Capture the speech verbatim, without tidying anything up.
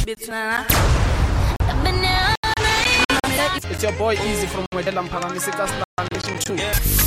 It's your boy Easy from Wedela Mphakamisi Kasla Nation two.